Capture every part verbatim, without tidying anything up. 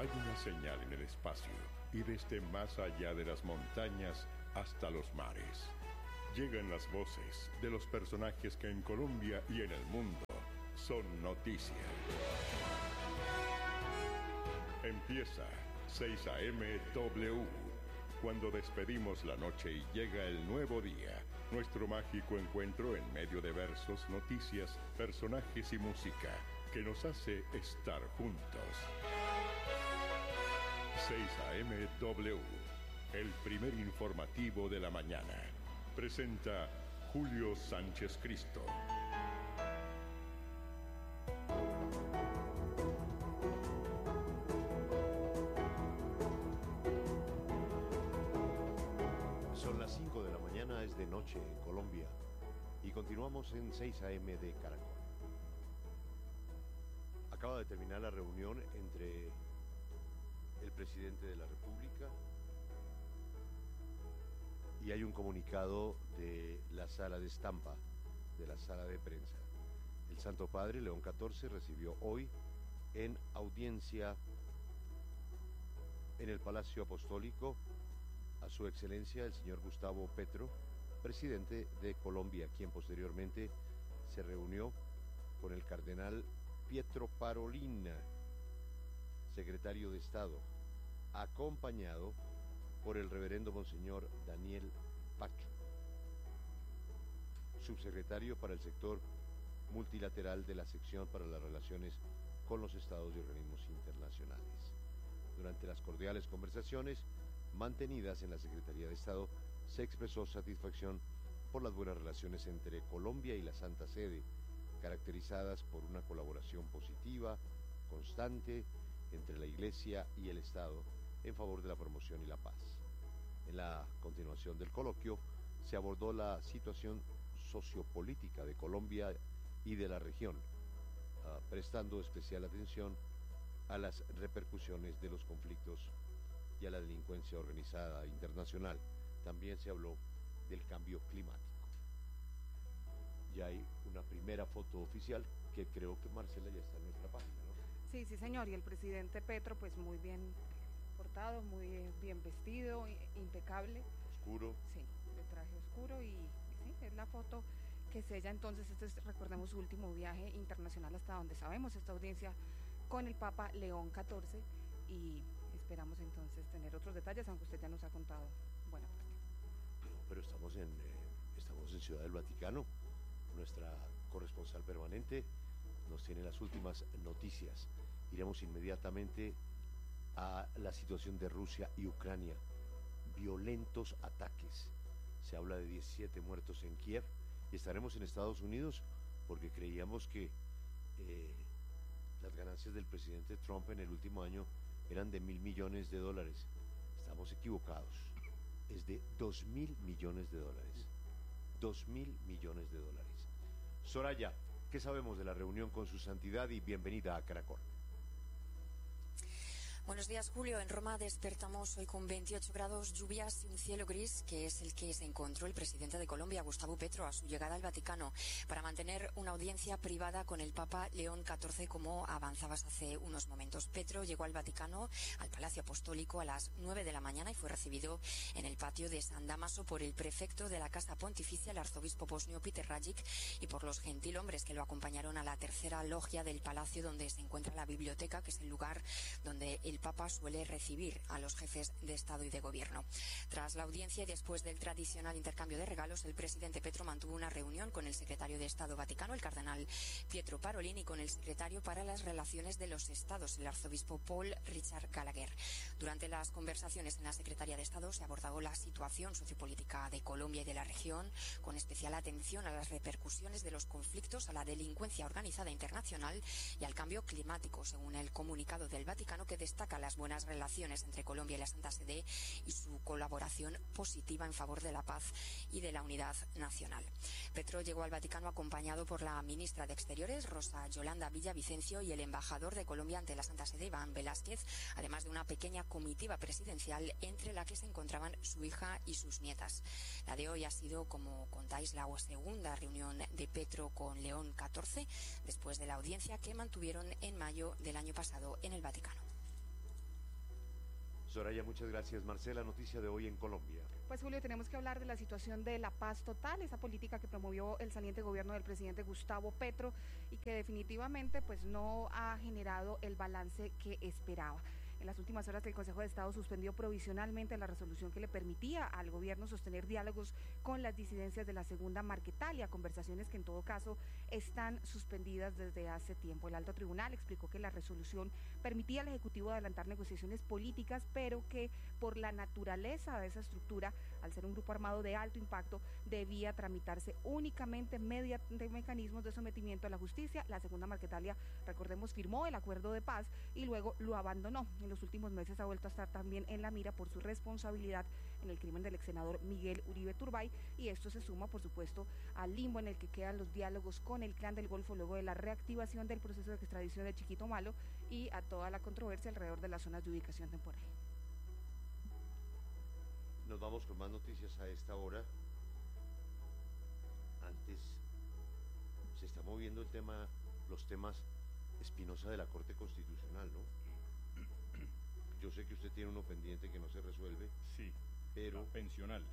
Hay una señal en el espacio y desde más allá de las montañas hasta los mares. Llegan las voces de los personajes que en Colombia y en el mundo son noticia. Empieza seis A M W. Cuando despedimos la noche y llega el nuevo día, nuestro mágico encuentro en medio de versos, noticias, personajes y música que nos hace estar juntos. seis A M W, el primer informativo de la mañana. Presenta Julio Sánchez Cristo. Son las cinco de la mañana, es de noche en Colombia y continuamos en seis A M de Caracol. Acaba de terminar la reunión entre el presidente de la República y hay un comunicado de la sala de estampa, de la sala de prensa. El Santo Padre León catorce recibió hoy en audiencia en el Palacio Apostólico a su excelencia el señor Gustavo Petro, presidente de Colombia, quien posteriormente se reunió con el cardenal Pietro Parolin, secretario de Estado, acompañado por el reverendo Monseñor Daniel Pacho, subsecretario para el sector multilateral de la sección para las relaciones con los estados y organismos internacionales. Durante las cordiales conversaciones mantenidas en la Secretaría de Estado, se expresó satisfacción por las buenas relaciones entre Colombia y la Santa Sede, caracterizadas por una colaboración positiva, constante, entre la Iglesia y el Estado en favor de la promoción y la paz. En la continuación del coloquio se abordó la situación sociopolítica de Colombia y de la región, uh, prestando especial atención a las repercusiones de los conflictos y a la delincuencia organizada internacional. También se habló del cambio climático. Ya hay una primera foto oficial que creo que Marcela ya está en nuestra página, ¿no? Sí, sí señor, y el presidente Petro pues muy bien portado, muy bien vestido, impecable. Oscuro. Sí, de traje oscuro y, y sí, es la foto que sella entonces, este es, recordemos, su último viaje internacional hasta donde sabemos, esta audiencia con el Papa León catorce y esperamos entonces tener otros detalles, aunque usted ya nos ha contado buena parte. No, pero estamos en, eh, estamos en Ciudad del Vaticano. Nuestra corresponsal permanente nos tiene las últimas noticias. Iremos inmediatamente a la situación de Rusia y Ucrania. Violentos ataques. Se habla de diecisiete muertos en Kiev y estaremos en Estados Unidos porque creíamos que eh, las ganancias del presidente Trump en el último año eran de mil millones de dólares. Estamos equivocados. Es de dos mil millones de dólares. Dos mil millones de dólares. Soraya, ¿qué sabemos de la reunión con su santidad? Y bienvenida a Caracol. Buenos días, Julio. En Roma despertamos hoy con veintiocho grados, lluvias y un cielo gris, que es el que se encontró el presidente de Colombia, Gustavo Petro, a su llegada al Vaticano, para mantener una audiencia privada con el Papa León catorce, como avanzabas hace unos momentos. Petro llegó al Vaticano, al Palacio Apostólico, a las nueve de la mañana y fue recibido en el patio de San Dámaso por el prefecto de la Casa Pontificia, el arzobispo bosnio Peter Rajic, y por los gentilhombres que lo acompañaron a la tercera logia del palacio, donde se encuentra la biblioteca, que es el lugar donde el Papa suele recibir a los jefes de Estado y de Gobierno. Tras la audiencia y después del tradicional intercambio de regalos, el presidente Petro mantuvo una reunión con el secretario de Estado Vaticano, el cardenal Pietro Parolin, y con el secretario para las relaciones de los Estados, el arzobispo Paul Richard Gallagher. Durante las conversaciones en la Secretaría de Estado se abordó la situación sociopolítica de Colombia y de la región, con especial atención a las repercusiones de los conflictos, a la delincuencia organizada internacional y al cambio climático, según el comunicado del Vaticano, que destaca las buenas relaciones entre Colombia y la Santa Sede y su colaboración positiva en favor de la paz y de la unidad nacional. Petro llegó al Vaticano acompañado por la ministra de Exteriores, Rosa Yolanda Villavicencio, y el embajador de Colombia ante la Santa Sede, Iván Velázquez, además de una pequeña comitiva presidencial entre la que se encontraban su hija y sus nietas. La de hoy ha sido, como contáis, la segunda reunión de Petro con León catorce, después de la audiencia que mantuvieron en mayo del año pasado en el Vaticano. Soraya, muchas gracias. Marcela, noticia de hoy en Colombia. Pues Julio, tenemos que hablar de la situación de la paz total, esa política que promovió el saliente gobierno del presidente Gustavo Petro y que definitivamente pues no ha generado el balance que esperaba. En las últimas horas el Consejo de Estado suspendió provisionalmente la resolución que le permitía al gobierno sostener diálogos con las disidencias de la Segunda Marquetalia, conversaciones que en todo caso están suspendidas desde hace tiempo. El alto tribunal explicó que la resolución permitía al Ejecutivo adelantar negociaciones políticas, pero que por la naturaleza de esa estructura, al ser un grupo armado de alto impacto, debía tramitarse únicamente mediante mecanismos de sometimiento a la justicia. La Segunda Marquetalia, recordemos, firmó el acuerdo de paz y luego lo abandonó. En los últimos meses ha vuelto a estar también en la mira por su responsabilidad en el crimen del ex senador Miguel Uribe Turbay, y esto se suma, por supuesto, al limbo en el que quedan los diálogos con el Clan del Golfo luego de la reactivación del proceso de extradición de Chiquito Malo y a toda la controversia alrededor de las zonas de ubicación temporal. Nos vamos con más noticias a esta hora. Antes se está moviendo el tema, los temas Espinosa de la Corte Constitucional, ¿no? Yo sé que usted tiene uno pendiente que no se resuelve. Sí, pero pensional.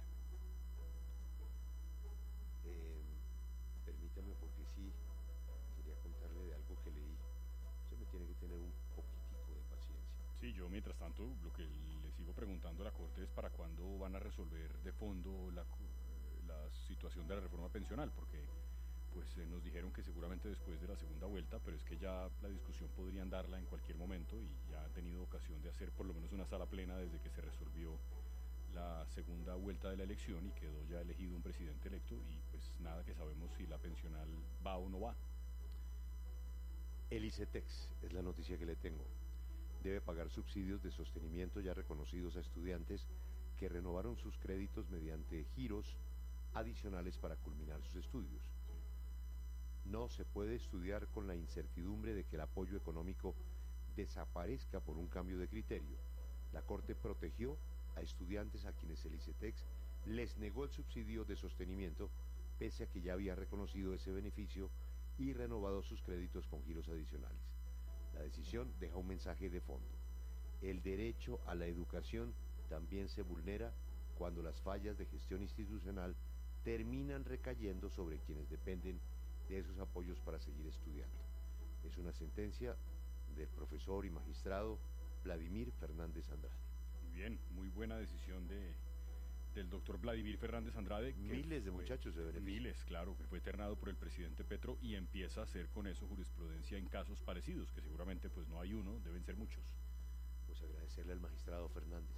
Eh, permítame, porque sí, quería contarle de algo que leí. Usted me tiene que tener un poquitico de paciencia. Sí, yo mientras tanto lo que le sigo preguntando a la Corte es para cuándo van a resolver de fondo la, la situación de la reforma pensional, porque pues eh, nos dijeron que seguramente después de la segunda vuelta, pero es que ya la discusión podrían darla en cualquier momento y ya han tenido ocasión de hacer por lo menos una sala plena desde que se resolvió la segunda vuelta de la elección y quedó ya elegido un presidente electo y pues nada que sabemos si la pensional va o no va. El ICETEX es la noticia que le tengo. Debe pagar subsidios de sostenimiento ya reconocidos a estudiantes que renovaron sus créditos mediante giros adicionales para culminar sus estudios. No se puede estudiar con la incertidumbre de que el apoyo económico desaparezca por un cambio de criterio. La Corte protegió a estudiantes a quienes el ICETEX les negó el subsidio de sostenimiento, pese a que ya había reconocido ese beneficio y renovado sus créditos con giros adicionales. La decisión deja un mensaje de fondo. El derecho a la educación también se vulnera cuando las fallas de gestión institucional terminan recayendo sobre quienes dependen de esos apoyos para seguir estudiando. Es una sentencia del profesor y magistrado Vladimir Fernández Andrade. Muy bien, muy buena decisión de, del doctor Vladimir Fernández Andrade. Que miles de fue, muchachos se benefician. Miles, claro, que fue ternado por el presidente Petro y empieza a hacer con eso jurisprudencia en casos parecidos, que seguramente pues no hay uno, deben ser muchos. Pues agradecerle al magistrado Fernández.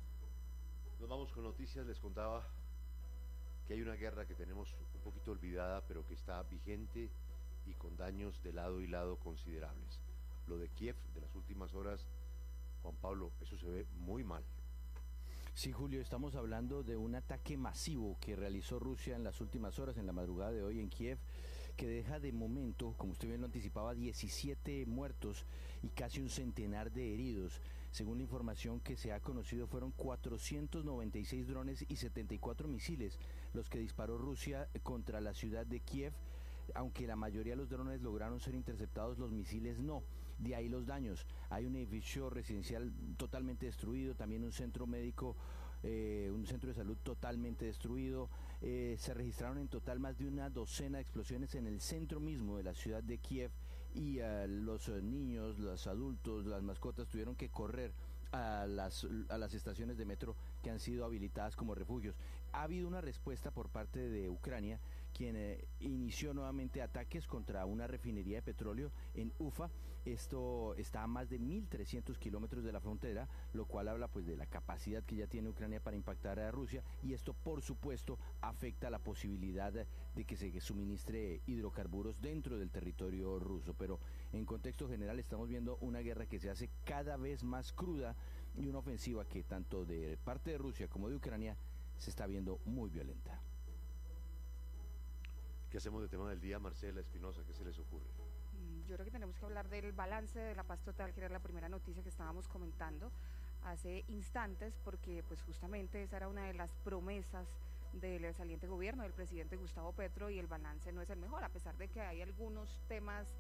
Nos vamos con noticias. Les contaba que hay una guerra que tenemos un poquito olvidada, pero que está vigente y con daños de lado y lado considerables. Lo de Kiev de las últimas horas, Juan Pablo, eso se ve muy mal. Sí, Julio, estamos hablando de un ataque masivo que realizó Rusia en las últimas horas, en la madrugada de hoy en Kiev, que deja de momento, como usted bien lo anticipaba, diecisiete muertos y casi un centenar de heridos. Según la información que se ha conocido, fueron cuatrocientos noventa y seis drones y setenta y cuatro misiles los que disparó Rusia contra la ciudad de Kiev. Aunque la mayoría de los drones lograron ser interceptados, los misiles no. De ahí los daños. Hay un edificio residencial totalmente destruido, también un centro médico, eh, un centro de salud totalmente destruido. Eh, se registraron en total más de una docena de explosiones en el centro mismo de la ciudad de Kiev y uh, los uh, niños, los adultos, las mascotas tuvieron que correr a las, a las estaciones de metro que han sido habilitadas como refugios. Ha habido una respuesta por parte de Ucrania, quien eh, inició nuevamente ataques contra una refinería de petróleo en Ufa. Esto está a más de mil trescientos kilómetros de la frontera, lo cual habla pues de la capacidad que ya tiene Ucrania para impactar a Rusia, y esto por supuesto afecta la posibilidad de que se suministre hidrocarburos dentro del territorio ruso. Pero en contexto general estamos viendo una guerra que se hace cada vez más cruda y una ofensiva que tanto de parte de Rusia como de Ucrania se está viendo muy violenta. ¿Qué hacemos de tema del día, Marcela Espinosa? ¿Qué se les ocurre? Yo creo que tenemos que hablar del balance de la paz total, que era la primera noticia que estábamos comentando hace instantes, porque pues justamente esa era una de las promesas del saliente gobierno del presidente Gustavo Petro, y el balance no es el mejor, a pesar de que hay algunos temas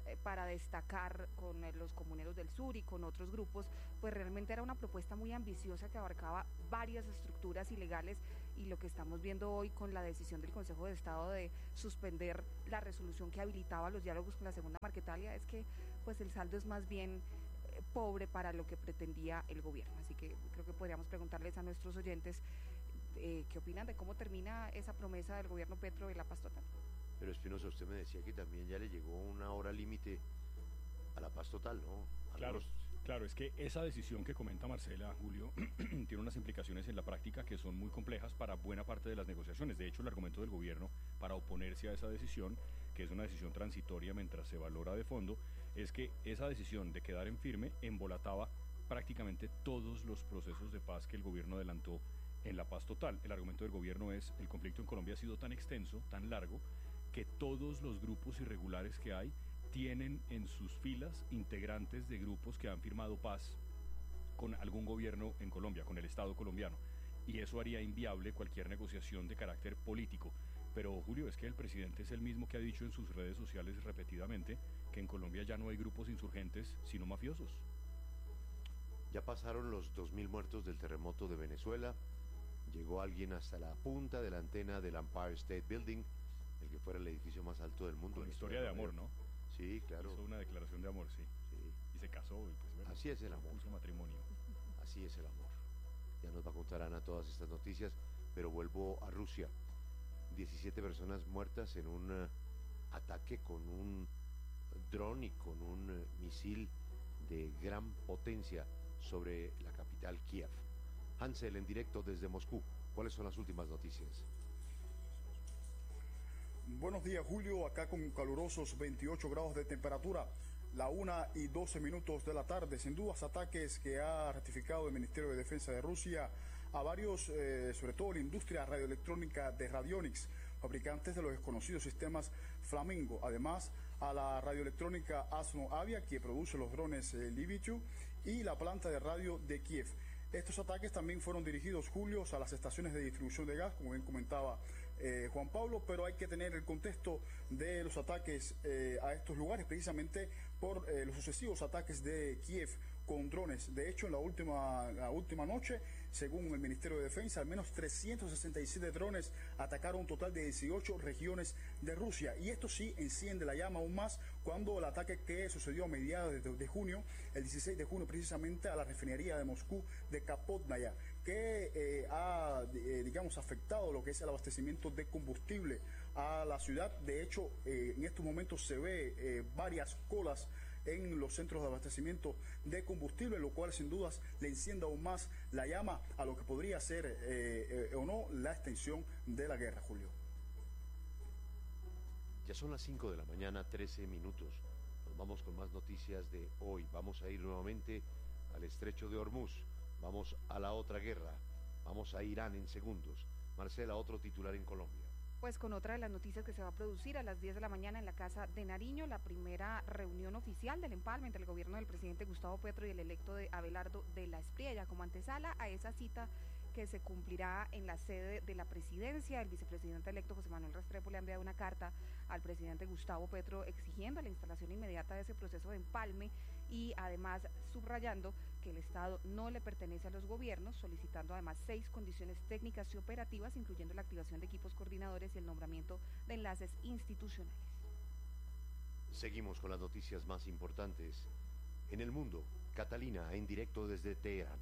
eh, para destacar con eh, los comuneros del sur y con otros grupos, pues realmente era una propuesta muy ambiciosa que abarcaba varias estructuras ilegales, y lo que estamos viendo hoy con la decisión del Consejo de Estado de suspender la resolución que habilitaba los diálogos con la segunda Marquetalia es que pues el saldo es más bien eh, pobre para lo que pretendía el gobierno. Así que creo que podríamos preguntarles a nuestros oyentes eh, qué opinan de cómo termina esa promesa del gobierno Petro de la paz total. Pero Espinosa, usted me decía que también ya le llegó una hora límite a la paz total, ¿no? Claro, claro, es que esa decisión que comenta Marcela, Julio, tiene unas implicaciones en la práctica que son muy complejas para buena parte de las negociaciones. De hecho, el argumento del gobierno para oponerse a esa decisión, que es una decisión transitoria mientras se valora de fondo, es que esa decisión de quedar en firme embolataba prácticamente todos los procesos de paz que el gobierno adelantó en la paz total. El argumento del gobierno es: el conflicto en Colombia ha sido tan extenso, tan largo, que todos los grupos irregulares que hay tienen en sus filas integrantes de grupos que han firmado paz con algún gobierno en Colombia, con el Estado colombiano, y eso haría inviable cualquier negociación de carácter político. Pero Julio, es que el presidente es el mismo que ha dicho en sus redes sociales repetidamente que en Colombia ya no hay grupos insurgentes sino mafiosos. Ya pasaron los dos mil muertos del terremoto de Venezuela, llegó alguien hasta la punta de la antena del Empire State Building, el que fuera el edificio más alto del mundo. Con historia de amor, ¿no? Sí, claro. Hizo una declaración de amor, sí. Sí. Y se casó, y pues bueno, así es el amor. Puso matrimonio. Así es el amor. Ya nos va a contar Ana todas estas noticias, pero vuelvo a Rusia. diecisiete personas muertas en un uh, ataque con un dron y con un uh, misil de gran potencia sobre la capital Kiev. Hansel, en directo desde Moscú. ¿Cuáles son las últimas noticias? Buenos días, Julio, acá con calurosos veintiocho grados de temperatura, la una y doce minutos de la tarde. Sin dudas, ataques que ha ratificado el Ministerio de Defensa de Rusia a varios, eh, sobre todo la industria radioelectrónica de Radionics, fabricantes de los desconocidos sistemas Flamingo, además a la radioelectrónica Asno Avia, que produce los drones eh, Livichu, y la planta de radio de Kiev. Estos ataques también fueron dirigidos, Julio, a las estaciones de distribución de gas, como bien comentaba eh, Juan Pablo, pero hay que tener el contexto de los ataques eh, a estos lugares, precisamente por eh, los sucesivos ataques de Kiev con drones. De hecho, en la última, la última noche, según el Ministerio de Defensa, al menos trescientos sesenta y siete drones atacaron un total de dieciocho regiones de Rusia. Y esto sí enciende la llama aún más cuando el ataque que sucedió a mediados de, de junio, el dieciséis de junio precisamente, a la refinería de Moscú de Kapotnaya, que eh, ha, eh, digamos, afectado lo que es el abastecimiento de combustible a la ciudad. De hecho, eh, en estos momentos se ve eh, varias colas en los centros de abastecimiento de combustible, lo cual sin dudas le enciende aún más la llama a lo que podría ser eh, eh, o no la extensión de la guerra, Julio. Ya son las cinco de la mañana, trece minutos. Nos vamos con más noticias de hoy. Vamos a ir nuevamente al estrecho de Hormuz. Vamos a la otra guerra. Vamos a Irán en segundos. Marcela, otro titular en Colombia. Pues con otra de las noticias que se va a producir a las diez de la mañana en la Casa de Nariño, la primera reunión oficial del empalme entre el gobierno del presidente Gustavo Petro y el electo de Abelardo de la Espriella, como antesala a esa cita que se cumplirá en la sede de la presidencia. El vicepresidente electo José Manuel Restrepo le ha enviado una carta al presidente Gustavo Petro exigiendo la instalación inmediata de ese proceso de empalme y además subrayando que el Estado no le pertenece a los gobiernos, solicitando además seis condiciones técnicas y operativas, incluyendo la activación de equipos coordinadores y el nombramiento de enlaces institucionales. Seguimos con las noticias más importantes en el mundo. Catalina, en directo desde Teherán.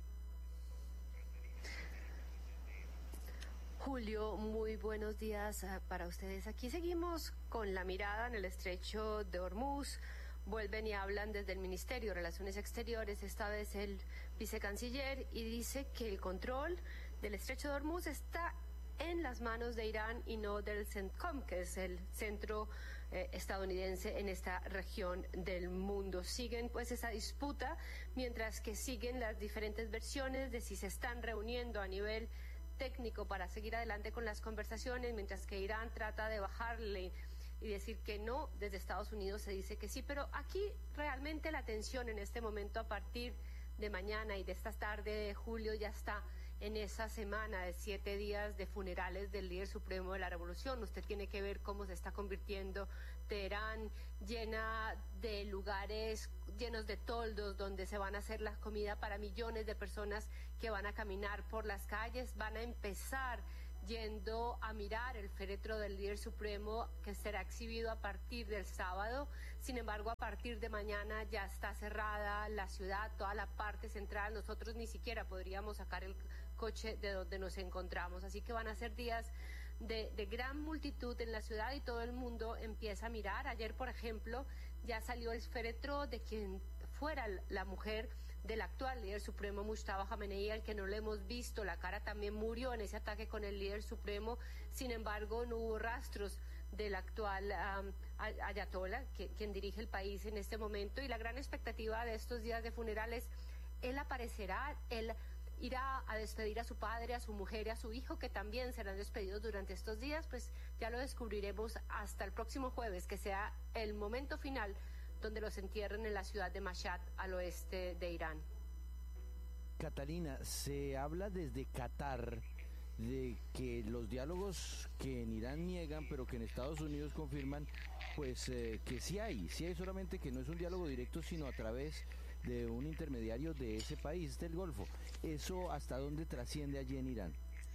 Julio, muy buenos días uh, para ustedes. Aquí seguimos con la mirada en el estrecho de Hormuz. Vuelven y hablan desde el Ministerio de Relaciones Exteriores, esta vez el vicecanciller, y dice que el control del estrecho de Hormuz está en las manos de Irán y no del CENTCOM, que es el centro eh, estadounidense en esta región del mundo. Siguen pues esa disputa, mientras que siguen las diferentes versiones de si se están reuniendo a nivel técnico para seguir adelante con las conversaciones, mientras que Irán trata de bajarle y decir que no. Desde Estados Unidos se dice que sí, pero aquí realmente la tensión en este momento, a partir de mañana y de esta tarde de julio, ya está en esa semana de siete días de funerales del líder supremo de la revolución. Usted tiene que ver cómo se está convirtiendo Teherán, llena de lugares llenos de toldos donde se van a hacer la comida para millones de personas que van a caminar por las calles. Van a empezar yendo a mirar el féretro del líder supremo, que será exhibido a partir del sábado. Sin embargo, a partir de mañana ya está cerrada la ciudad, toda la parte central. Nosotros ni siquiera podríamos sacar el coche de donde nos encontramos. Así que van a ser días de, de gran multitud en la ciudad y todo el mundo empieza a mirar. Ayer, por ejemplo, ya salió el féretro de quien fuera la mujer del actual líder supremo, Mustafa Jamenei, al que no le hemos visto la cara. También murió en ese ataque con el líder supremo. Sin embargo, no hubo rastros del actual um, ayatollah, que, quien dirige el país en este momento. Y la gran expectativa de estos días de funerales, él aparecerá, él irá a despedir a su padre, a su mujer y a su hijo, que también serán despedidos durante estos días. Pues ya lo descubriremos hasta el próximo jueves, que sea el momento final donde los entierren en la ciudad de Mashhad, al oeste de Irán. Catalina, se habla desde Qatar de que los diálogos que en Irán niegan, pero que en Estados Unidos confirman, pues eh, que sí hay, sí hay, solamente que no es un diálogo directo, sino a través de un intermediario de ese país del Golfo. ¿Eso hasta dónde trasciende allí en Irán?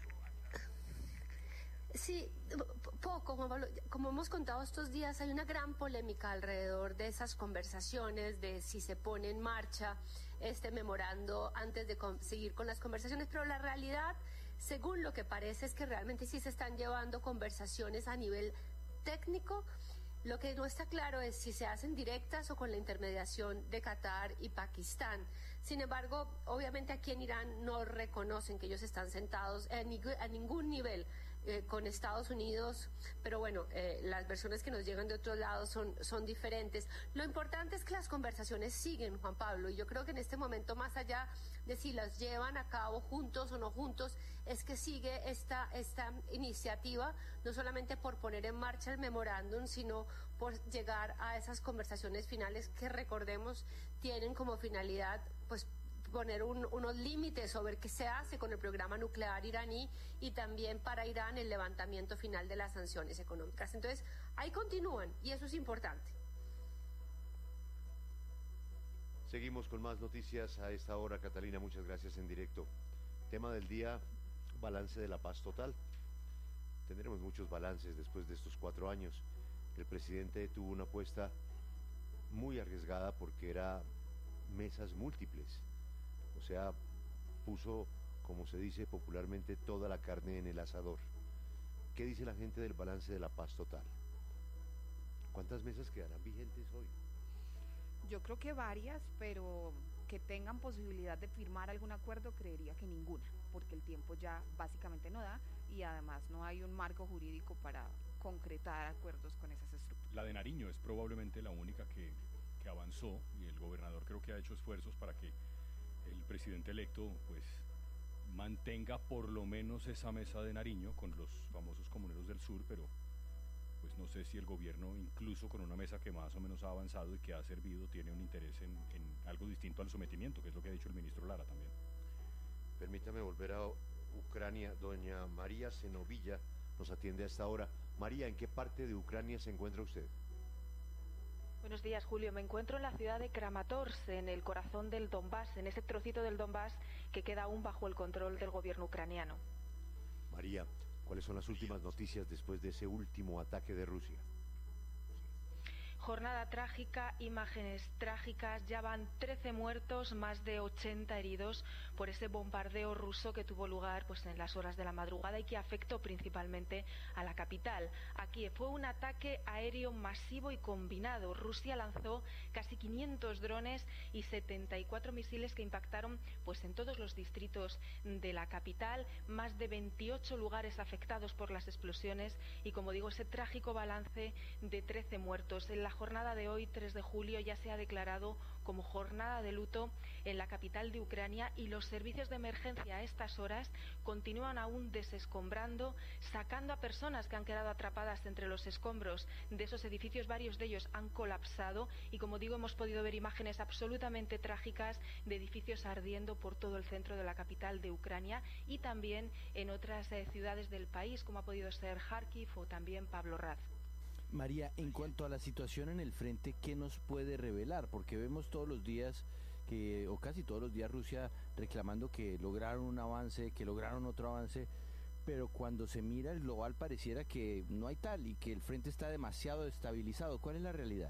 Sí, poco, Juan Pablo. Como hemos contado estos días, hay una gran polémica alrededor de esas conversaciones, de si se pone en marcha este memorando antes de seguir con las conversaciones, pero la realidad, según lo que parece, es que realmente sí se están llevando conversaciones a nivel técnico. Lo que no está claro es si se hacen directas o con la intermediación de Qatar y Pakistán. Sin embargo, obviamente aquí en Irán no reconocen que ellos están sentados a, ni a ningún nivel Eh, con Estados Unidos, pero bueno, eh, las versiones que nos llegan de otros lados son, son diferentes. Lo importante es que las conversaciones siguen, Juan Pablo, y yo creo que en este momento, más allá de si las llevan a cabo juntos o no juntos, es que sigue esta, esta iniciativa, no solamente por poner en marcha el memorándum, sino por llegar a esas conversaciones finales que, recordemos, tienen como finalidad, pues, poner un, unos límites sobre qué se hace con el programa nuclear iraní, y también para Irán el levantamiento final de las sanciones económicas. Entonces, ahí continúan, y eso es importante. Seguimos con más noticias a esta hora, Catalina, muchas gracias. En directo. Tema del día, balance de la paz total. Tendremos muchos balances después de estos cuatro años. El presidente tuvo una apuesta muy arriesgada porque era mesas múltiples. O sea, puso, como se dice popularmente, toda la carne en el asador. ¿Qué dice la gente del balance de la paz total? ¿Cuántas mesas quedarán vigentes hoy? Yo creo que varias, pero que tengan posibilidad de firmar algún acuerdo, creería que ninguna, porque el tiempo ya básicamente no da, y además no hay un marco jurídico para concretar acuerdos con esas estructuras. La de Nariño es probablemente la única que, que avanzó, y el gobernador creo que ha hecho esfuerzos para que el presidente electo pues mantenga por lo menos esa mesa de Nariño con los famosos comuneros del sur, pero pues no sé si el gobierno, incluso con una mesa que más o menos ha avanzado y que ha servido, tiene un interés en, en algo distinto al sometimiento, que es lo que ha dicho el ministro Lara también. Permítame volver a Ucrania. Doña María Zenovilla nos atiende a esta hora. María, ¿en qué parte de Ucrania se encuentra usted? Buenos días, Julio. Me encuentro en la ciudad de Kramatorsk, en el corazón del Donbass, en ese trocito del Donbass que queda aún bajo el control del gobierno ucraniano. María, ¿cuáles son las últimas noticias después de ese último ataque de Rusia? Jornada trágica, imágenes trágicas, ya van trece muertos, más de ochenta heridos por ese bombardeo ruso que tuvo lugar pues en las horas de la madrugada y que afectó principalmente a la capital. Aquí fue un ataque aéreo masivo y combinado. Rusia lanzó casi quinientos drones y setenta y cuatro misiles que impactaron pues en todos los distritos de la capital, más de veintiocho lugares afectados por las explosiones y, como digo, ese trágico balance de trece muertos. En la jornada de hoy, tres de julio, ya se ha declarado como jornada de luto en la capital de Ucrania y los servicios de emergencia a estas horas continúan aún desescombrando, sacando a personas que han quedado atrapadas entre los escombros de esos edificios. Varios de ellos han colapsado y, como digo, hemos podido ver imágenes absolutamente trágicas de edificios ardiendo por todo el centro de la capital de Ucrania y también en otras eh, ciudades del país, como ha podido ser Kharkiv o también Pavlohrad. María, en cuanto a la situación en el frente, ¿qué nos puede revelar? Porque vemos todos los días que, o casi todos los días, Rusia reclamando que lograron un avance, que lograron otro avance, pero cuando se mira el global pareciera que no hay tal y que el frente está demasiado estabilizado. ¿Cuál es la realidad?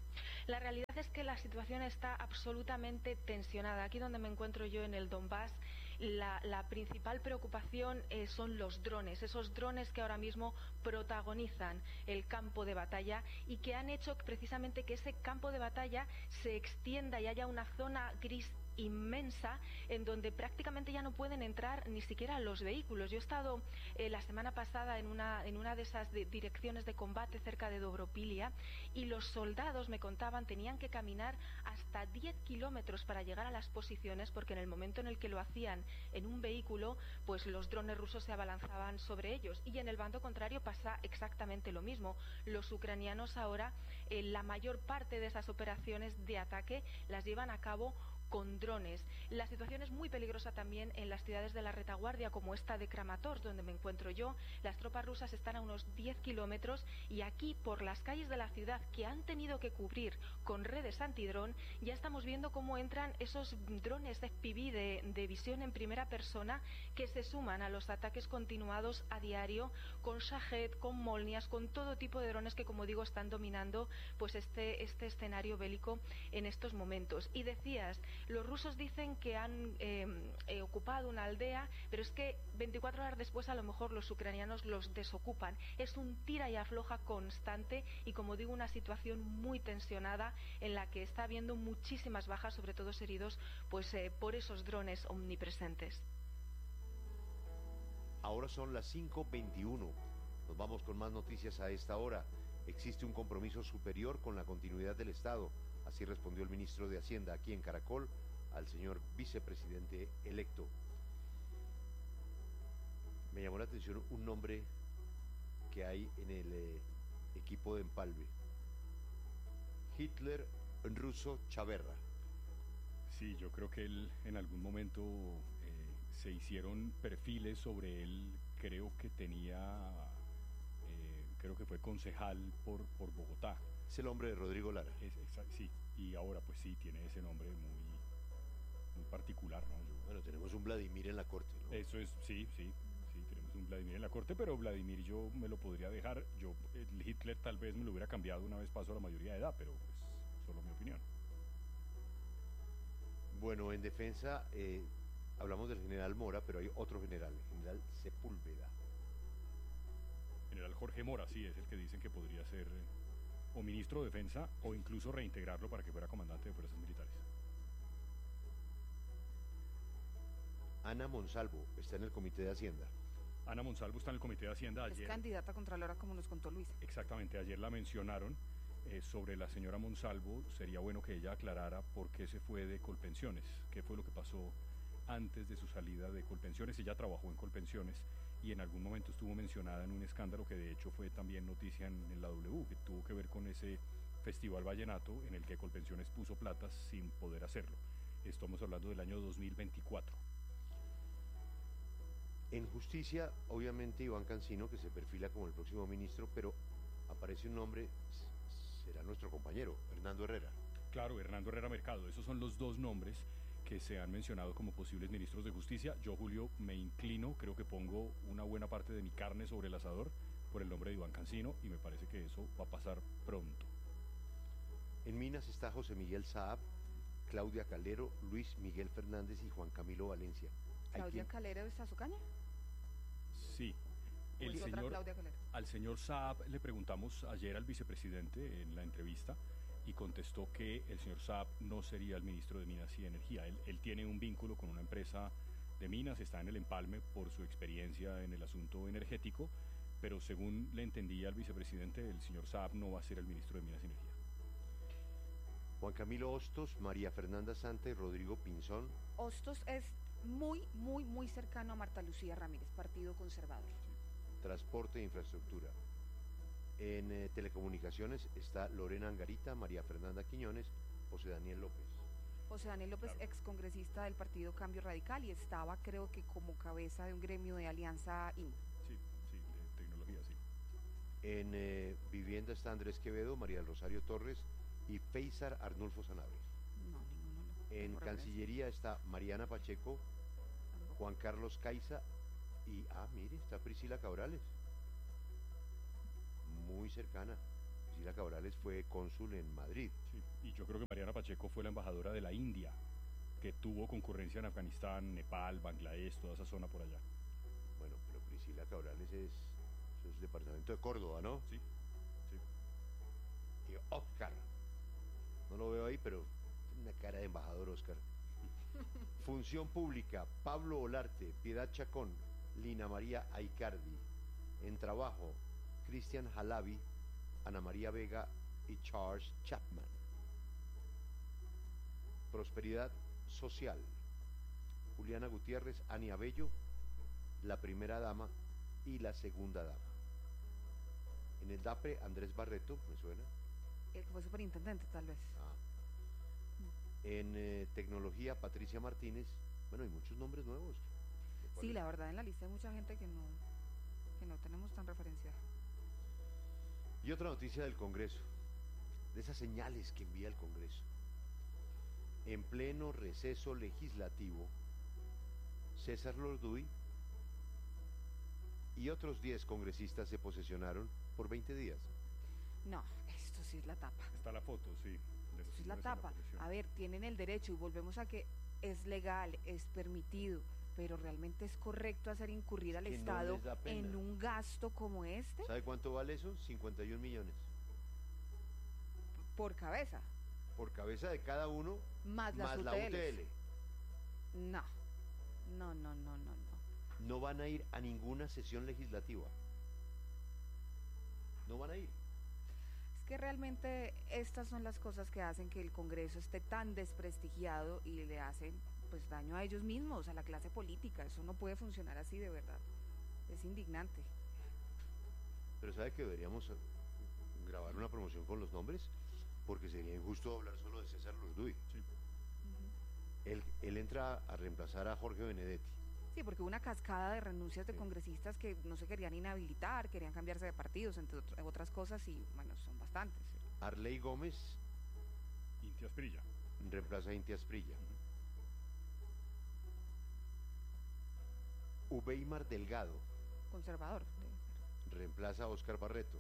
La realidad es que la situación está absolutamente tensionada. Aquí donde me encuentro yo, en el Donbass, la, la principal preocupación eh, son los drones, esos drones que ahora mismo protagonizan el campo de batalla y que han hecho precisamente que ese campo de batalla se extienda y haya una zona gris inmensa en donde prácticamente ya no pueden entrar ni siquiera los vehículos. Yo he estado eh, la semana pasada en una, en una de esas de direcciones de combate cerca de Dobropilia y los soldados me contaban tenían que caminar hasta diez kilómetros para llegar a las posiciones, porque en el momento en el que lo hacían en un vehículo, pues los drones rusos se abalanzaban sobre ellos, y en el bando contrario pasa exactamente lo mismo. Los ucranianos ahora eh, la mayor parte de esas operaciones de ataque las llevan a cabo con drones. La situación es muy peligrosa también en las ciudades de la retaguardia, como esta de Kramatorsk, donde me encuentro yo. Las tropas rusas están a unos diez kilómetros y aquí, por las calles de la ciudad, que han tenido que cubrir con redes antidrón, ya estamos viendo cómo entran esos drones F P V de, de visión en primera persona que se suman a los ataques continuados a diario con Shahed, con Molnias, con todo tipo de drones que, como digo, están dominando pues este, este escenario bélico en estos momentos. Y decías, los rusos dicen que han eh, eh, ocupado una aldea, pero es que veinticuatro horas después a lo mejor los ucranianos los desocupan. Es un tira y afloja constante y, como digo, una situación muy tensionada en la que está habiendo muchísimas bajas, sobre todo heridos, pues eh, por esos drones omnipresentes. Ahora son las cinco veintiuno. Nos vamos con más noticias a esta hora. Existe un compromiso superior con la continuidad del Estado. Así respondió el ministro de Hacienda aquí en Caracol al señor vicepresidente electo. Me llamó la atención un nombre que hay en el eh, equipo de empalme. Hitler ruso Chaverra. Sí, yo creo que él en algún momento eh, se hicieron perfiles sobre él. Creo que tenía, eh, creo que fue concejal por, por Bogotá. Es el hombre de Rodrigo Lara. Es, es, sí, y ahora pues sí, tiene ese nombre muy, muy particular, ¿no? Yo, bueno, tenemos un Vladimir en la corte, ¿no? Eso es, sí, sí, sí, tenemos un Vladimir en la corte, pero Vladimir yo me lo podría dejar. Yo, el Hitler tal vez me lo hubiera cambiado una vez paso a la mayoría de edad, pero pues solo mi opinión. Bueno, en defensa eh, hablamos del general Mora, pero hay otro general, el general Sepúlveda. General Jorge Mora, sí, es el que dicen que podría ser o ministro de Defensa o incluso reintegrarlo para que fuera comandante de fuerzas militares. Ana Monsalvo está en el Comité de Hacienda. Ana Monsalvo está en el Comité de Hacienda. Es ayer, candidata a Contralora, como nos contó Luis. Exactamente, ayer la mencionaron. Eh, sobre la señora Monsalvo, sería bueno que ella aclarara por qué se fue de Colpensiones, qué fue lo que pasó antes de su salida de Colpensiones. Ella trabajó en Colpensiones y en algún momento estuvo mencionada en un escándalo que de hecho fue también noticia en, en la W, que tuvo que ver con ese festival vallenato en el que Colpensiones puso plata sin poder hacerlo. Estamos hablando del año dos mil veinticuatro. En justicia, obviamente Iván Cancino, que se perfila como el próximo ministro, pero aparece un nombre, será nuestro compañero, Hernando Herrera. Claro, Hernando Herrera Mercado, esos son los dos nombres que se han mencionado como posibles ministros de justicia. Yo, Julio, me inclino, creo que pongo una buena parte de mi carne sobre el asador por el nombre de Iván Cancino y me parece que eso va a pasar pronto. En Minas está José Miguel Saab, Claudia Calero, Luis Miguel Fernández y Juan Camilo Valencia. ¿Claudia Calero es Azucaña? Sí. El señor, al señor Saab le preguntamos ayer al vicepresidente en la entrevista y contestó que el señor Saab no sería el ministro de Minas y Energía. Él, él tiene un vínculo con una empresa de minas, está en el empalme por su experiencia en el asunto energético, pero según le entendía al vicepresidente, el señor Saab no va a ser el ministro de Minas y Energía. Juan Camilo Hostos, María Fernanda Santa y Rodrigo Pinzón. Hostos es muy, muy, muy cercano a Marta Lucía Ramírez, Partido Conservador. Transporte e infraestructura. En eh, telecomunicaciones está Lorena Angarita, María Fernanda Quiñones, José Daniel López. José Daniel López, claro. Excongresista del Partido Cambio Radical, y estaba, creo que, como cabeza de un gremio de Alianza I M. Sí, sí, de tecnología, sí. En eh, vivienda está Andrés Quevedo, María del Rosario Torres y Feisar Arnulfo Sanabria. No, ninguno. No. En Cancillería está Mariana Pacheco, Juan Carlos Caiza y, ah, mire, está Priscila Cabrales. Muy cercana. Priscila Cabrales fue cónsul en Madrid. Sí, y yo creo que Mariana Pacheco fue la embajadora de la India, que tuvo concurrencia en Afganistán, Nepal, Bangladesh, toda esa zona por allá. Bueno, pero Priscila Cabrales es, es departamento de Córdoba, ¿no? Sí, sí. Y Oscar, no lo veo ahí, pero tiene una cara de embajador, Oscar. Función Pública, Pablo Olarte, Piedad Chacón, Lina María Aicardi. En Trabajo, Cristian Jalabi, Ana María Vega y Charles Chapman. Prosperidad Social, Juliana Gutiérrez, Ania Bello, la primera dama y la segunda dama. En el DAPRE, Andrés Barreto, ¿me suena? El que fue superintendente, tal vez. Ah. En eh, Tecnología, Patricia Martínez. Bueno, hay muchos nombres nuevos. Sí, la verdad, en la lista hay mucha gente que no, que no tenemos tan referenciada. Y otra noticia del Congreso, de esas señales que envía el Congreso. En pleno receso legislativo, César Lorduy y otros diez congresistas se posesionaron por veinte días. No, esto sí es la tapa. Está la foto, sí. De esto es la tapa. A ver, tienen el derecho y volvemos a que es legal, es permitido, pero realmente es correcto hacer incurrir al que Estado no en un gasto como este. ¿Sabe cuánto vale eso? cincuenta y un millones. Por cabeza. Por cabeza de cada uno, más, más las la U T L. No, no, no, no, no, no. No van a ir a ninguna sesión legislativa. No van a ir. Es que realmente estas son las cosas que hacen que el Congreso esté tan desprestigiado y le hacen pues daño a ellos mismos, a la clase política. Eso no puede funcionar así, de verdad. Es indignante. Pero ¿sabe que deberíamos grabar una promoción con los nombres? Porque sería injusto hablar solo de César Lorduy. Sí. Uh-huh. él, él entra a reemplazar a Jorge Benedetti. Sí, porque hubo una cascada de renuncias de sí. congresistas que no se querían inhabilitar, querían cambiarse de partidos, entre otras cosas, y bueno, son bastantes. Arley Gómez. Inti Asprilla. Reemplaza a Inti Asprilla. Uh-huh. Ubeimar Delgado. Conservador. Reemplaza a Óscar Barreto.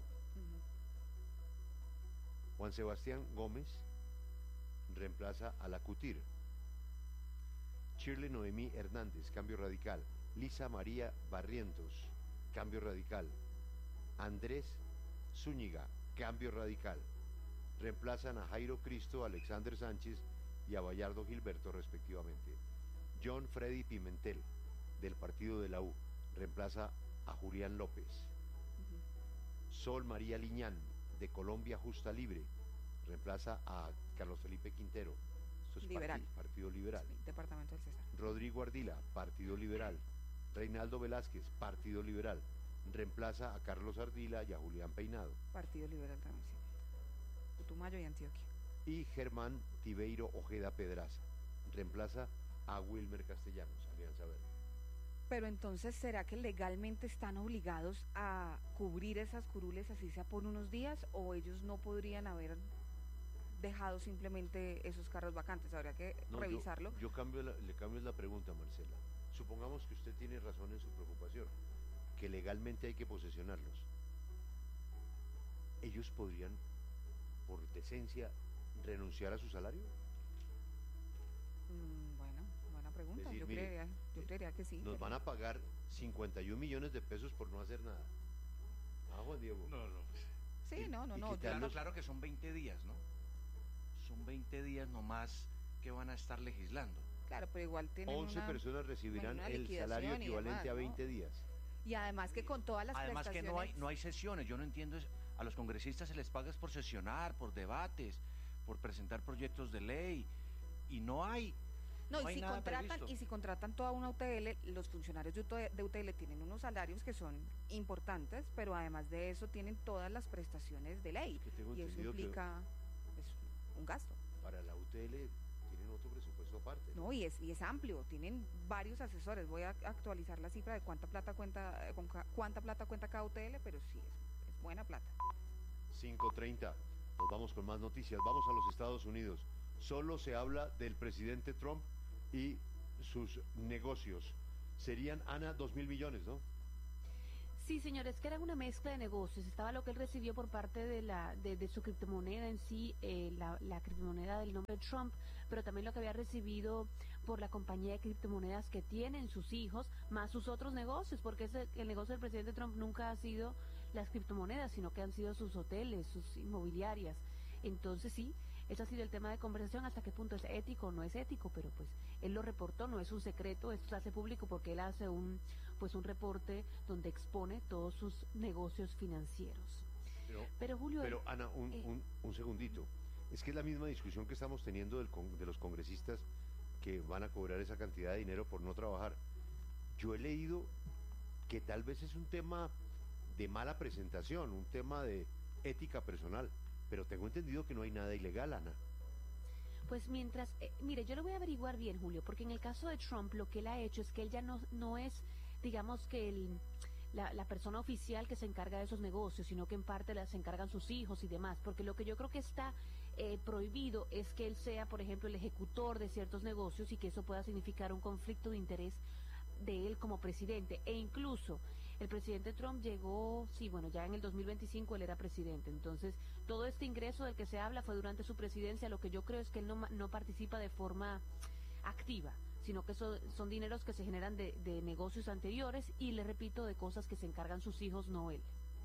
Juan Sebastián Gómez reemplaza a la Cutir. Shirley Noemí Hernández, Cambio Radical. Lisa María Barrientos, Cambio Radical. Andrés Zúñiga, Cambio Radical. Reemplazan a Jairo Cristo, Alexander Sánchez y a Bayardo Gilberto, respectivamente. John Freddy Pimentel, del Partido de la U, reemplaza a Julián López. Uh-huh. Sol María Liñán, de Colombia Justa Libre, reemplaza a Carlos Felipe Quintero. Esto es Liberal. Partido, Partido Liberal. Sí, Departamento del César. Rodrigo Ardila, Partido Liberal. Reinaldo Velázquez, Partido Liberal. Reemplaza a Carlos Ardila y a Julián Peinado. Partido Liberal también, sí. Putumayo y Antioquia. Y Germán Tibeiro Ojeda Pedraza. Reemplaza a Wilmer Castellanos, Alianza Verde. Pero entonces, ¿será que legalmente están obligados a cubrir esas curules así sea por unos días, o ellos no podrían haber dejado simplemente esos carros vacantes? Habría que no, revisarlo. Yo, yo cambio la, le cambio la pregunta, Marcela. Supongamos que usted tiene razón en su preocupación, que legalmente hay que posesionarlos. ¿Ellos podrían, por decencia, renunciar a su salario? Mm, bueno, buena pregunta. Decir, yo, mire, creería, yo creería que sí. Nos pero... van a pagar cincuenta y un millones de pesos por no hacer nada. Ah, Juan Diego. No, no. Sí, y, no, no, no. Claro, claro que son veinte días, ¿no? Son veinte días nomás que van a estar legislando. Claro, pero igual tienen once una, personas recibirán el salario equivalente demás, a veinte ¿no? días. Y además que con todas las además prestaciones... que no hay, no hay sesiones, yo no entiendo, es, a los congresistas se les paga por sesionar, por debates, por presentar proyectos de ley y no hay. No, No y hay si nada contratan, previsto. y si contratan toda una U T L, los funcionarios de U T- de U T L tienen unos salarios que son importantes, pero además de eso tienen todas las prestaciones de ley. Es que tengo Y eso entendido que- implica pues, un gasto. Para la U T L tienen otro presupuesto aparte. No, y es, y es amplio, tienen varios asesores. Voy a actualizar la cifra de cuánta plata cuenta, eh, con ca- cuánta plata cuenta cada U T L, pero sí es, es buena plata. cinco treinta. Nos vamos con más noticias. Vamos a los Estados Unidos. Solo se habla del presidente Trump y sus negocios. Serían, Ana, dos mil millones, ¿no? Sí, señores, que era una mezcla de negocios. Estaba lo que él recibió por parte de la de, de su criptomoneda en sí, eh, la, la criptomoneda del nombre Trump, pero también lo que había recibido por la compañía de criptomonedas que tienen sus hijos, más sus otros negocios, porque ese, el negocio del presidente Trump nunca ha sido las criptomonedas, sino que han sido sus hoteles, sus inmobiliarias. Entonces sí, ese ha sido el tema de conversación, hasta qué punto es ético o no es ético, pero pues él lo reportó, no es un secreto, esto se hace público porque él hace un pues un reporte donde expone todos sus negocios financieros. Pero, Pero Julio, pero Ana, un, eh, un, un segundito. Es que es la misma discusión que estamos teniendo del con- de los congresistas que van a cobrar esa cantidad de dinero por no trabajar. Yo he leído que tal vez es un tema de mala presentación, un tema de ética personal, pero tengo entendido que no hay nada ilegal, Ana. Pues mientras, eh, mire, yo lo voy a averiguar bien, Julio, porque en el caso de Trump lo que él ha hecho es que él ya no, no es, digamos que el, la, la persona oficial que se encarga de esos negocios, sino que en parte las encargan sus hijos y demás, porque lo que yo creo que está eh, prohibido es que él sea, por ejemplo, el ejecutor de ciertos negocios y que eso pueda significar un conflicto de interés de él como presidente, e incluso el presidente Trump llegó, sí, bueno, ya en el dos mil veinticinco él era presidente, entonces todo este ingreso del que se habla fue durante su presidencia. Lo que yo creo es que él no, ma- no participa de forma activa, sino que eso, son dineros que se generan de, de negocios anteriores y, le repito, de cosas que se encargan sus hijos, no él.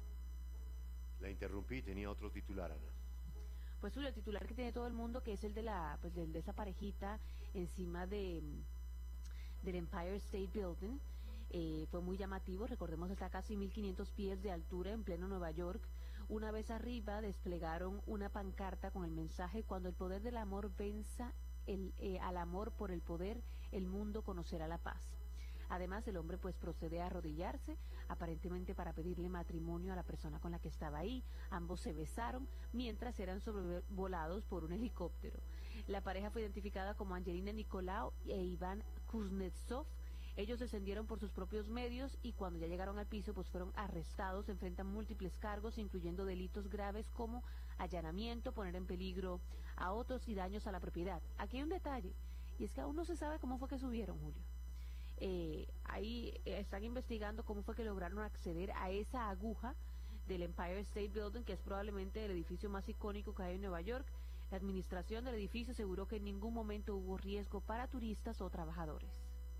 La interrumpí, tenía otro titular, Ana. Pues Julio, el titular que tiene todo el mundo, que es el de la, pues del de esa parejita encima de del Empire State Building, eh, fue muy llamativo. Recordemos, está a casi mil quinientos pies de altura en pleno Nueva York. Una vez arriba desplegaron una pancarta con el mensaje: cuando el poder del amor venza el, eh, al amor por el poder, el mundo conocerá la paz. Además, el hombre pues procede a arrodillarse, aparentemente para pedirle matrimonio a la persona con la que estaba ahí. Ambos se besaron mientras eran sobrevolados por un helicóptero. La pareja fue identificada como Angelina Nicolau e Iván Kuznetsov. Ellos descendieron por sus propios medios y cuando ya llegaron al piso pues fueron arrestados. Enfrentan múltiples cargos, incluyendo delitos graves como allanamiento, poner en peligro a otros y daños a la propiedad. Aquí hay un detalle, y es que aún no se sabe cómo fue que subieron, Julio. Eh, ahí eh, están investigando cómo fue que lograron acceder a esa aguja del Empire State Building, que es probablemente el edificio más icónico que hay en Nueva York. La administración del edificio aseguró que en ningún momento hubo riesgo para turistas o trabajadores.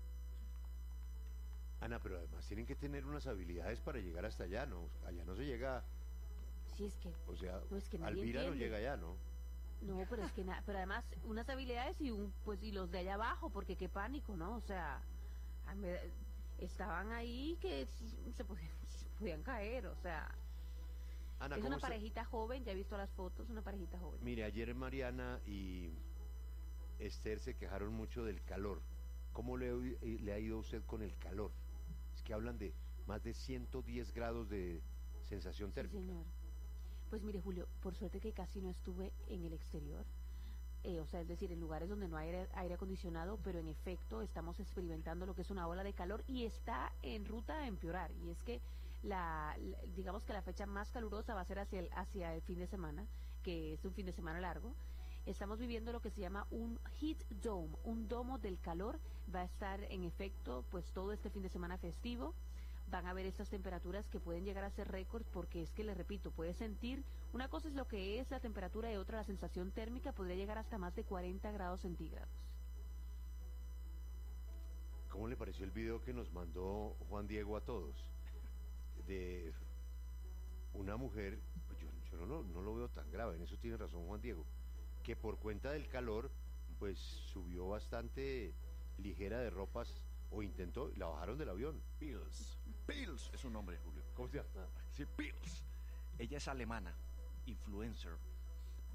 Ana, pero además tienen que tener unas habilidades para llegar hasta allá, ¿no? Allá no se llega, Sí, es que, o sea, no, es que nadie Alvira no entiende. llega allá, ¿no? No, pero es que na- pero además unas habilidades y un pues y los de allá abajo, porque qué pánico, ¿no? O sea, a me- estaban ahí que s- se podían, se podían caer, o sea, Ana, es ¿cómo una está? parejita joven, ya he visto las fotos, una parejita joven. Mire, ayer Mariana y Esther se quejaron mucho del calor. ¿Cómo le, eh, le ha ido a usted con el calor? Es que hablan de más de ciento diez grados de sensación Sí, térmica. señor. Pues mire, Julio, por suerte que casi no estuve en el exterior, eh, o sea, es decir, en lugares donde no hay aire, aire acondicionado, pero en efecto estamos experimentando lo que es una ola de calor y está en ruta a empeorar. Y es que la, la- digamos que la fecha más calurosa va a ser hacia el, hacia el fin de semana, que es un fin de semana largo. Estamos viviendo lo que se llama un heat dome, un domo del calor. Va a estar en efecto pues todo este fin de semana festivo. Van a ver estas temperaturas que pueden llegar a ser récords, porque es que, les repito, puedes sentir, una cosa es lo que es la temperatura y otra la sensación térmica, podría llegar hasta más de cuarenta grados centígrados. ¿Cómo le pareció el video que nos mandó Juan Diego a todos? De una mujer, pues yo, yo no, lo- no lo veo tan grave, en eso tiene razón Juan Diego, que por cuenta del calor, pues subió bastante ligera de ropas, o intentó, y la bajaron del avión. Pils. Pils es un nombre, Julio. ¿Cómo se llama? Sí, Pils. Ella es alemana, influencer,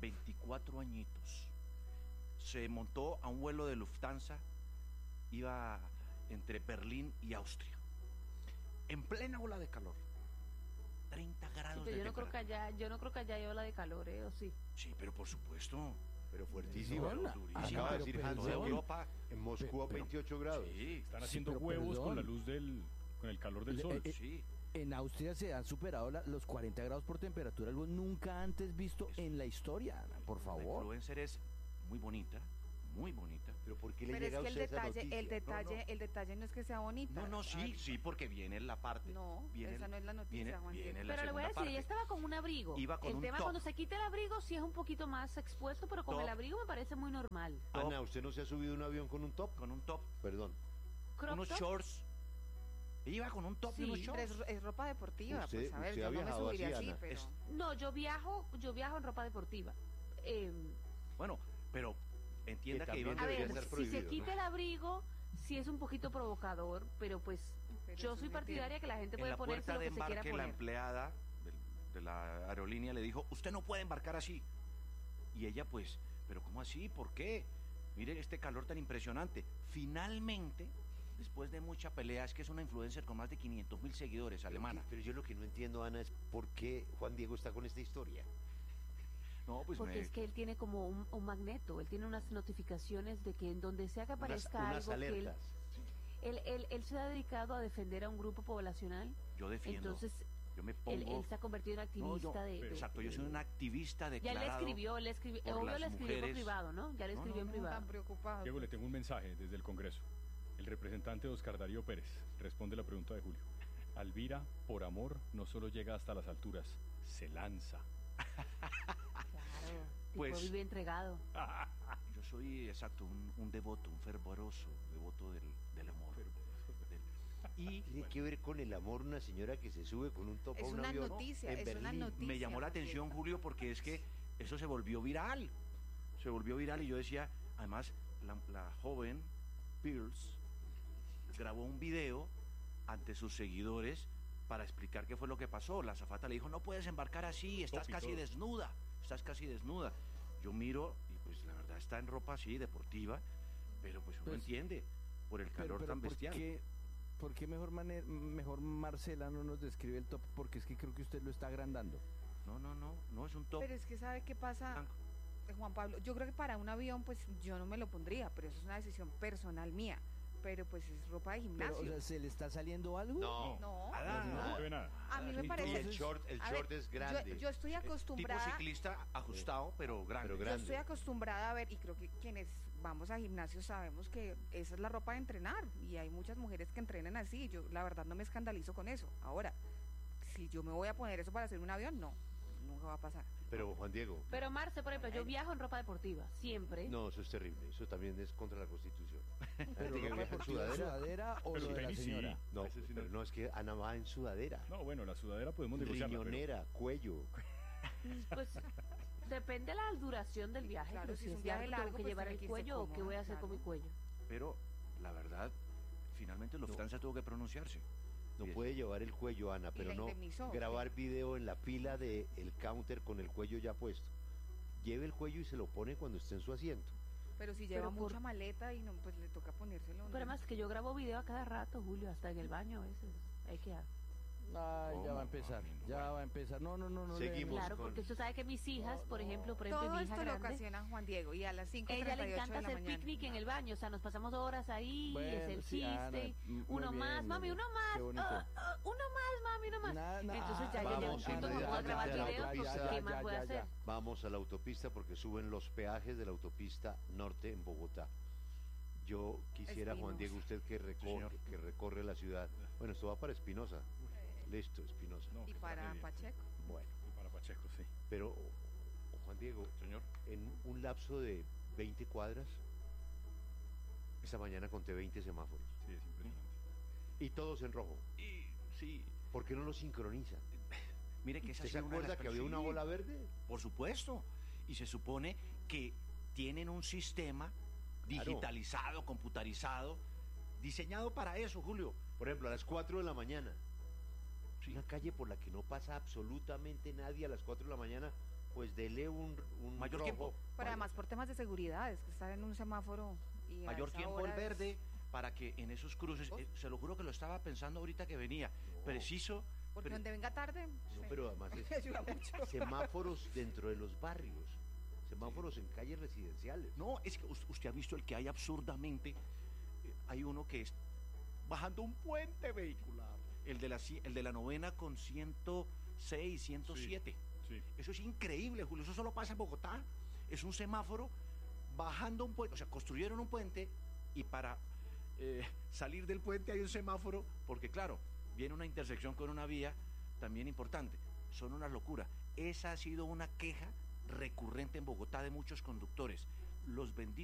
veinticuatro añitos. Se montó a un vuelo de Lufthansa, iba entre Berlín y Austria, en plena ola de calor. treinta grados Sí, pero de yo no creo que temperatura. allá, yo no creo que allá hay ola de calor, ¿eh? ¿O sí? Sí, pero por supuesto. Pero fuertísimo. Pero Acaba durísima. de decir Hans, Toda en Europa. en Moscú a Pero- veintiocho grados. Sí, Están Sí, haciendo pero huevos con perdón. la luz del, con el calor del Le- sol. eh, eh, sí. En Austria se han superado la- los cuarenta grados por temperatura, algo nunca antes visto Eso. en la historia, Ana, por La favor. influencer es muy bonita, muy bonita. Pero ¿por qué le Pero es llega a que el usted esa detalle, el noticia? detalle, No, no. el detalle no es que sea bonita. No, no, sí, Ay, sí, porque viene la parte. No, viene, esa no es la noticia, viene, Juan Diego. viene la Pero le voy a segunda decir, ella parte. estaba con un abrigo. Iba con el un tema top. cuando se quita el abrigo sí es un poquito más expuesto, pero con Top. el abrigo me parece muy normal. Ana, ¿usted no se ha subido a un avión con un top? Con un top, Perdón. Crop unos top, shorts. Iba con un top y Sí, unos Pero es, shorts. es ropa deportiva, Usted- pues a ver, usted yo ha no me viajado subiría así, así, Ana. pero... Es- No, yo viajo, yo viajo en ropa deportiva. Eh, Bueno, pero entienda Que que, iban a debería ver, ser si prohibido, se quita ¿no? el abrigo, sí es un poquito provocador, pero pues Pero yo eso soy no partidaria que la gente en puede la ponerse puerta lo de que se quiera embarque la poner. empleada del- de la aerolínea le dijo, usted no puede embarcar así. Y ella pues, pero ¿cómo así? ¿Por qué? Mire este calor tan impresionante. Finalmente, después de mucha pelea, es que es una influencer con más de quinientos mil seguidores, alemana. Pero yo lo que no entiendo, Ana, es por qué Juan Diego está con esta historia. No, pues Porque me- es que él tiene como un, un magneto, él tiene unas notificaciones de que en donde sea que Unas, aparezca unas algo que él, alertas. él, él, él se ha dedicado a defender a un grupo poblacional, yo defiendo, entonces yo me él, pongo... él se ha convertido en No, activista yo- de, de- exacto, yo soy un activista Ya declarado. le escribió, él escribió, por obvio las le escribió por mujeres. privado, ¿no? Ya le No, escribió en no, no, privado. Tan preocupado. Diego, le tengo un mensaje desde el Congreso. El representante Oscar Darío Pérez responde la pregunta de Julio. Alvira, por amor, no solo llega hasta las alturas, se lanza. Claro, tipo Pues- vive entregado. Yo soy, exacto, un, un devoto, un fervoroso devoto del, del amor. Del- y Tiene que ver con el amor una señora que se sube con un top Es a un una avión noticia, en es una Berlín. noticia. me llamó la atención, Julio, porque es que eso se volvió viral. Se volvió viral y yo decía, además, la, la joven Pierce grabó un video ante sus seguidores para explicar qué fue lo que pasó. La azafata le dijo, no puedes embarcar así, estás Top y casi todo. desnuda, estás casi desnuda. Yo miro y pues la verdad está en ropa así, deportiva, pero pues uno Pues, entiende por el Pero, calor pero tan ¿por bestial. qué, por qué mejor, maner- mejor Marcela no nos describe el top? Porque es que creo que usted lo está agrandando. No, no, no, no es un top Pero es que ¿sabe qué pasa, blanco. eh, Juan Pablo? Yo creo que para un avión, pues yo no me lo pondría, pero eso es una decisión personal mía. Pero pues es ropa de Pero, gimnasio. o sea, ¿se le está saliendo algo? No, No, Nada, No, nada. no se ve nada. a mí me Y Y parece... el short, el a short ver, es yo- grande. Yo, estoy Eh, Tipo acostumbrada... ciclista ajustado, pero grande. Pero Yo grande. estoy acostumbrada a ver, y creo que quienes vamos a gimnasio sabemos que esa es la ropa de entrenar, y hay muchas mujeres que entrenan así, yo la verdad no me escandalizo con eso. Ahora, si yo me voy a poner eso para hacer un avión, no, nunca va a pasar. Pero Juan Diego, Pero Marce, por ejemplo, yo viajo en ropa deportiva, siempre. no, eso es terrible. Eso también es contra la Constitución. ¿Pero Diga, ropa ¿viaja en deportiva, sudadera? sudadera o Pero lo de la tenis sí. señora? No, Ese sí no. pero no, es que Ana va en sudadera. No, bueno, la sudadera podemos negociarla. pero- Riñonera, cuello. Pues depende de la duración del viaje. Claro, pero si si es un es viaje largo, largo, tengo que pues llevar tiene el que irse cuello o qué cómoda, voy a hacer con mi claro. cuello. Pero la verdad, finalmente Lufthansa tuvo que pronunciarse. No Y es- puede llevar el cuello, Ana, pero la no indemnizó, grabar video en la fila del counter con el cuello ya puesto. Lleve el cuello y se lo pone cuando esté en su asiento. Pero si lleva Pero por- mucha maleta y no, pues le toca ponérselo. Pero ¿no? además que yo grabo video a cada rato, Julio, hasta en el baño a veces. Hay que... Ay, ya ¿Cómo? va a empezar, ya va a empezar. No, no, no, no. le- Seguimos. Claro, con- porque usted sabe que mis hijas, por ejemplo, por ejemplo, Todo mi hija esto lo grande, ocasiona Juan Diego, y a las cinco y ella treinta y le ocho encanta de la hacer mañana. picnic en el baño, o sea, nos pasamos horas ahí, Bueno, es el sí, Ana, chiste, m- muy uno bien, más, muy mami, bien. uno Qué más, bonito. ah, ah, uno más, mami, uno más. Na- na- Entonces ya ah, llega un vamos, punto Ana, que ya, puedo ya, grabar ya, videos, ya, pues, ya, ¿qué ya, más voy a ya, hacer? ya. Vamos a la autopista porque suben los peajes de la autopista norte en Bogotá. Yo quisiera, Juan Espinosa. Diego, usted que recorre, señor. que recorre la ciudad. Bueno, esto va para Espinosa. Listo, Espinosa. No, Y qué para tragedia. Pacheco. Bueno, Y para Pacheco, sí. pero Juan Diego, Señor. en un lapso de veinte cuadras, esta mañana conté veinte semáforos. Sí, es impresionante. Y todos en rojo. Y sí, ¿Por qué no los sincronizan? mire que esa ¿Usted ha se sido una de acuerda las que había una sí, bola verde? Por supuesto. Y se supone que tienen un sistema Claro. digitalizado, computarizado, diseñado para eso, Julio. Por ejemplo, a las cuatro de la mañana. Una calle por la que no pasa absolutamente nadie a las cuatro de la mañana. pues dele un, un mayor rojo. tiempo. Pero además por temas de seguridad, es que estar en un semáforo y a Mayor esa tiempo el hora es- verde para que en esos cruces, eh, se lo juro que lo estaba pensando ahorita que venía, preciso. Porque pero- donde venga tarde. No, sí. pero además es Ayuda mucho. semáforos dentro de los barrios, semáforos en calles residenciales. No, es que us- usted ha visto el que hay absurdamente, eh, hay uno que es bajando un puente vehicular, el de la, ci- el de la novena con ciento seis, ciento siete. Sí. Eso es increíble, Julio, eso solo pasa en Bogotá. Es un semáforo bajando un puente, o sea, construyeron un puente y para eh, salir del puente hay un semáforo, porque claro, viene una intersección con una vía también importante. Son una locura. Esa ha sido una queja recurrente en Bogotá de muchos conductores. Los benditos